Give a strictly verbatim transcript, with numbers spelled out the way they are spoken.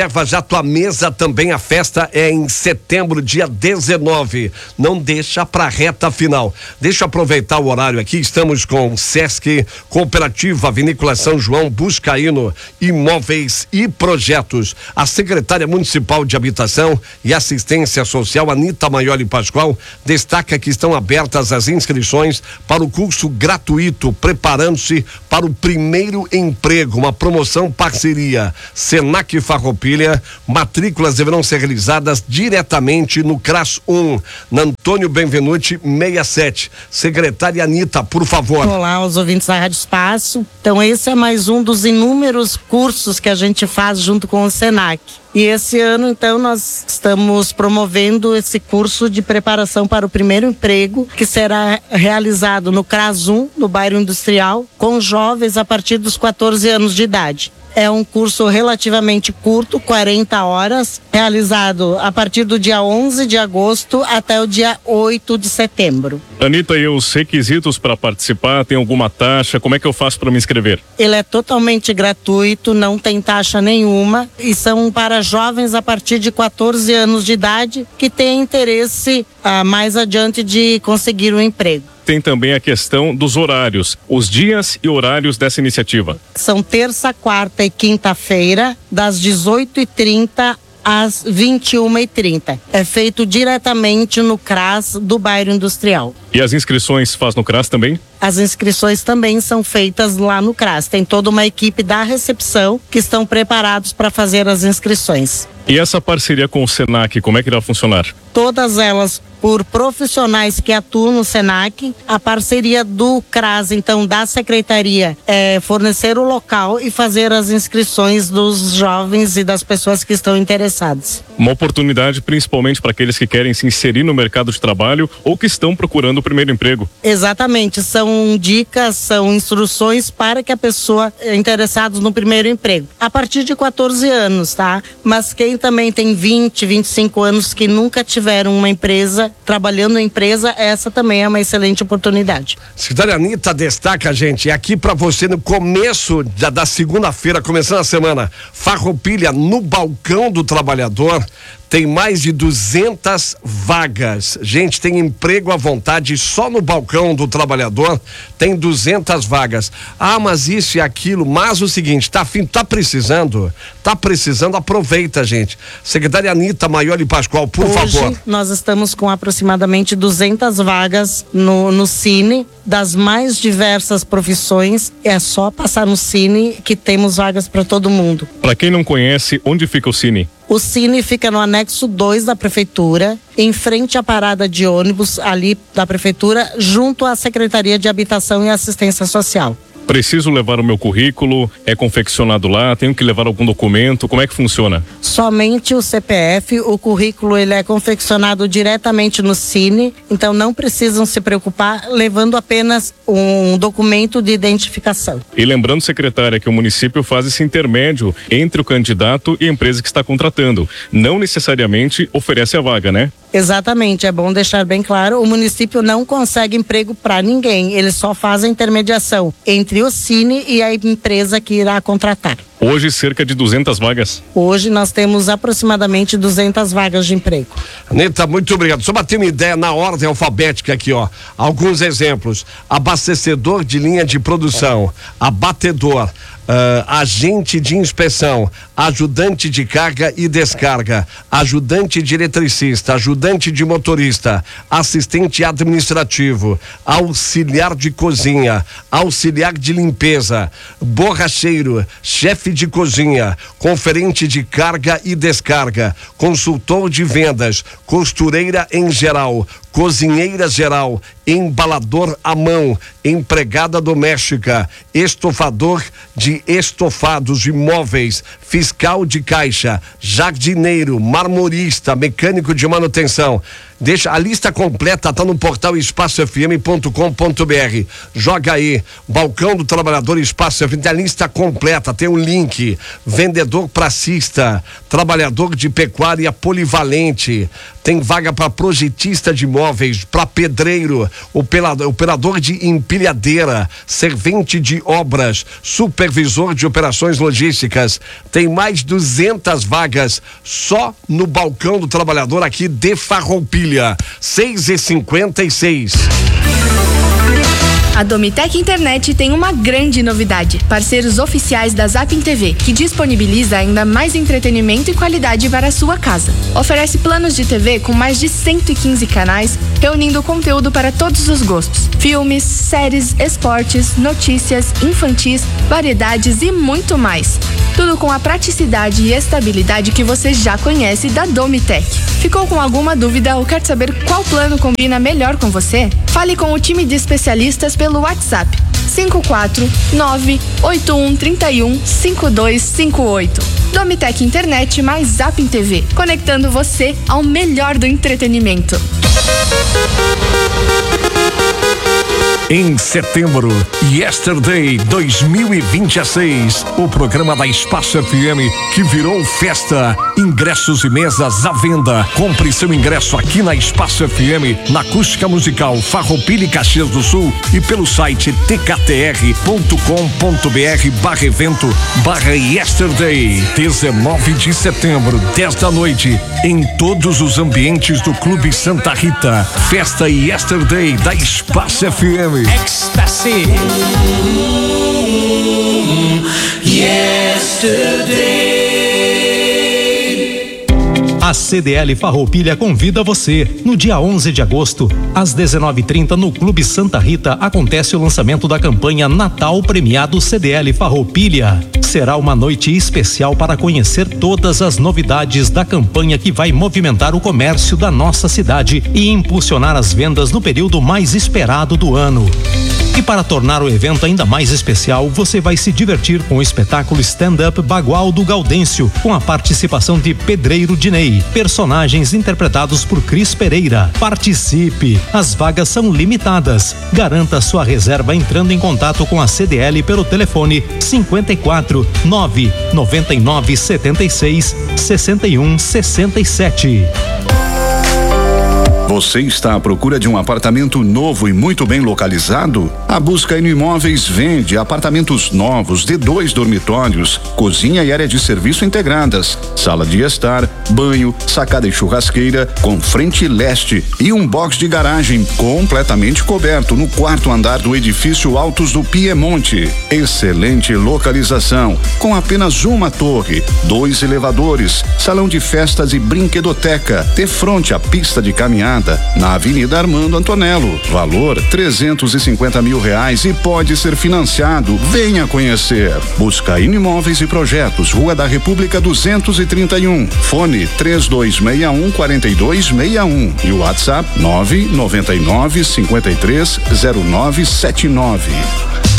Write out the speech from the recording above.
Leva já tua mesa também, a festa é em setembro, dia dezenove. Não deixa pra reta final. Deixa eu aproveitar o horário aqui, estamos com Sesc, Cooperativa Vinícola São João, Buscaíno, Imóveis e Projetos. A secretária municipal de Habitação e Assistência Social, Anita Maioli Pascoal, destaca que estão abertas as inscrições para o curso gratuito Preparando-se para o Primeiro Emprego, uma promoção parceria Senac Farroupilha. Matrículas deverão ser realizadas diretamente no CRAS um, na Antônio Benvenuti sessenta e sete. Secretária Anita, por favor. Olá, os ouvintes da Rádio Espaço. Então, esse é mais um dos inúmeros cursos que a gente faz junto com o Senac. E esse ano, então, nós estamos promovendo esse curso de preparação para o primeiro emprego, que será realizado no CRAS um, no bairro Industrial, com jovens a partir dos quatorze anos de idade. É um curso relativamente curto, quarenta horas, realizado a partir do dia onze de agosto até o dia oito de setembro. Anita, e os requisitos para participar, tem alguma taxa? Como é que eu faço para me inscrever? Ele é totalmente gratuito, não tem taxa nenhuma e são para jovens a partir de quatorze anos de idade que têm interesse ah, mais adiante de conseguir um emprego. Tem também a questão dos horários, os dias e horários dessa iniciativa. São terça, quarta e quinta-feira, das dezoito e trinta às vinte e uma e trinta. É feito diretamente no CRAS do bairro Industrial. E as inscrições faz no CRAS também? As inscrições também são feitas lá no CRAS. Tem toda uma equipe da recepção que estão preparados para fazer as inscrições. E essa parceria com o Senac, como é que irá funcionar? Todas elas por profissionais que atuam no Senac. A parceria do CRAS, então, da Secretaria, é fornecer o local e fazer as inscrições dos jovens e das pessoas que estão interessadas. Uma oportunidade principalmente para aqueles que querem se inserir no mercado de trabalho ou que estão procurando o primeiro emprego. Exatamente, são dicas, são instruções para que a pessoa interessada no primeiro emprego. A partir de quatorze anos, tá? Mas quem também tem vinte, vinte e cinco anos que nunca tiveram uma empresa, trabalhando em empresa, essa também é uma excelente oportunidade. Secretária Anita destaca, gente, é aqui para você no começo da, da segunda-feira, começando a semana, Farroupilha, no Balcão do Trabalhador, tem mais de duzentas vagas. Gente, tem emprego à vontade só no Balcão do Trabalhador, tem duzentas vagas. Ah, mas isso e aquilo, mas o seguinte, tá afim, tá precisando, tá precisando, aproveita, gente. Secretária Anita Maioli Pascoal, por Hoje, favor. Nós estamos com aproximadamente duzentas vagas no, no Cine, das mais diversas profissões. É só passar no Cine que temos vagas para todo mundo. Para quem não conhece, onde fica o Cine? O Cine fica no anexo dois da Prefeitura, em frente à parada de ônibus ali da Prefeitura, junto à Secretaria de Habitação e Assistência Social. Preciso levar o meu currículo, é confeccionado lá, tenho que levar algum documento, como é que funciona? Somente o C P F, o currículo ele é confeccionado diretamente no Cine, então não precisam se preocupar levando apenas um documento de identificação. E lembrando, secretária, que o município faz esse intermédio entre o candidato e a empresa que está contratando, não necessariamente oferece a vaga, né? Exatamente, é bom deixar bem claro, o município não consegue emprego para ninguém, ele só faz a intermediação entre o Cine e a empresa que irá contratar. Hoje, cerca de duzentas vagas. Hoje nós temos aproximadamente duzentas vagas de emprego. Anita, muito obrigado. Só para ter uma ideia na ordem alfabética aqui, ó. Alguns exemplos: abastecedor de linha de produção, abatedor, Uh, agente de inspeção, ajudante de carga e descarga, ajudante de eletricista, ajudante de motorista, assistente administrativo, auxiliar de cozinha, auxiliar de limpeza, borracheiro, chefe de cozinha, conferente de carga e descarga, consultor de vendas, costureira em geral, cozinheira geral, embalador à mão, empregada doméstica, estofador de estofados imóveis, fiscal de caixa, jardineiro, marmorista, mecânico de manutenção. Deixa a lista completa, tá no portal espaço f m ponto com ponto b r. Joga aí, Balcão do Trabalhador Espaço F M, tem a lista completa, tem um link. Vendedor pracista, trabalhador de pecuária polivalente, tem vaga para projetista de imóveis, para pedreiro, operador, operador de empilhadeira, servente de obras, supervisor de operações logísticas. Tem mais duzentas vagas só no Balcão do Trabalhador aqui de Farroupilha. seis e cinquenta e seis. A Domitec Internet tem uma grande novidade. Parceiros oficiais da Zapin T V, que disponibiliza ainda mais entretenimento e qualidade para a sua casa. Oferece planos de T V com mais de cento e quinze canais, reunindo conteúdo para todos os gostos. Filmes, séries, esportes, notícias, infantis, variedades e muito mais. Tudo com a praticidade e estabilidade que você já conhece da Domitec. Ficou com alguma dúvida ou quer saber qual plano combina melhor com você? Fale com o time de especialistas pelo WhatsApp cinco quatro nove oito um três um cinco dois cinco oito. Domitec Internet mais Zapin T V, conectando você ao melhor do entretenimento. Em setembro, Yesterday dois mil e vinte e seis, o programa da Espaço F M que virou festa. Ingressos e mesas à venda. Compre seu ingresso aqui na Espaço F M, na Acústica Musical Farroupilha e Caxias do Sul e pelo site t k t r ponto com ponto b r barra evento barra Yesterday. dezenove de setembro, dez da noite, em todos os ambientes do Clube Santa Rita. Festa Yesterday da Espaço F M. Ecstasy. Yesterday. A C D L Farroupilha convida você. No dia onze de agosto, às dezenove e trinta, no Clube Santa Rita, acontece o lançamento da campanha Natal Premiado C D L Farroupilha. Será uma noite especial para conhecer todas as novidades da campanha que vai movimentar o comércio da nossa cidade e impulsionar as vendas no período mais esperado do ano. E para tornar o evento ainda mais especial, você vai se divertir com o espetáculo stand-up Bagual do Gaudêncio, com a participação de Pedreiro Dinei, personagens interpretados por Cris Pereira. Participe! As vagas são limitadas. Garanta sua reserva entrando em contato com a C D L pelo telefone cinquenta e quatro nove noventa e nove setenta e seis sessenta e um sessenta e sete. Você está à procura de um apartamento novo e muito bem localizado? A Buscaino Imóveis vende apartamentos novos de dois dormitórios, cozinha e área de serviço integradas, sala de estar, banho, sacada e churrasqueira com frente leste e um box de garagem completamente coberto no quarto andar do edifício Altos do Piemonte. Excelente localização, com apenas uma torre, dois elevadores, salão de festas e brinquedoteca, de frente à pista de caminhada na Avenida Armando Antonello. Valor trezentos e cinquenta mil reais e pode ser financiado. Venha conhecer. Buscaino Imóveis e Projetos, Rua da República duzentos e trinta e um. Fone três dois seis um quatro dois seis um e o WhatsApp nove nove nove cinquenta e três zero nove sete nove.